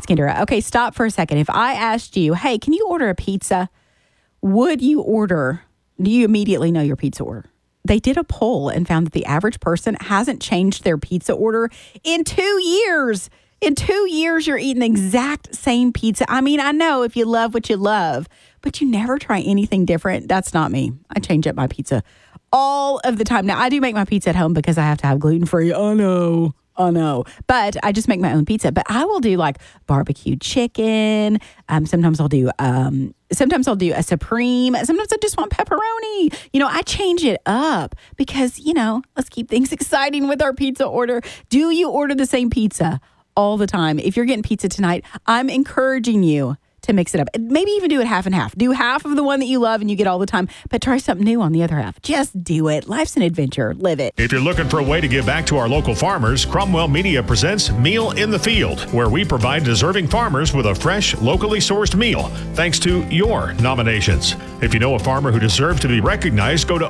Kendra. Okay, stop for a second. If I asked you, hey, can you order a pizza? Do you immediately know your pizza order? They did a poll and found that the average person hasn't changed their pizza order in 2 years. In 2 years, you're eating the exact same pizza. I mean, I know if you love what you love, but you never try anything different. That's not me. I change up my pizza all of the time. Now, I do make my pizza at home because I have to have gluten-free. Oh, no. But I just make my own pizza. But I will do like barbecue chicken. Sometimes I'll do a supreme. Sometimes I just want pepperoni. I change it up because, let's keep things exciting with our pizza order. Do you order the same pizza all the time? If you're getting pizza tonight, I'm encouraging you to mix it up. Maybe even do it half and half. Do half of the one that you love and you get all the time, but try something new on the other half. Just do it. Life's an adventure. Live it. If you're looking for a way to give back to our local farmers, Cromwell Media presents Meal in the Field, where we provide deserving farmers with a fresh, locally sourced meal, thanks to your nominations. If you know a farmer who deserves to be recognized, go to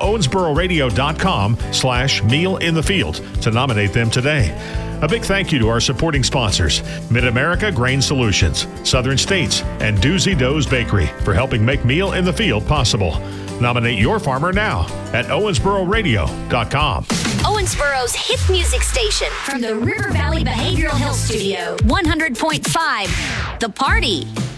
owensbororadio.com/mealinthefield to nominate them today. A big thank you to our supporting sponsors, Mid-America Grain Solutions, Southern States, and Doozy Doe's Bakery for helping make Meal in the Field possible. Nominate your farmer now at owensbororadio.com. Owensboro's hit music station from the River Valley Behavioral Health Studio, 100.5, The Party.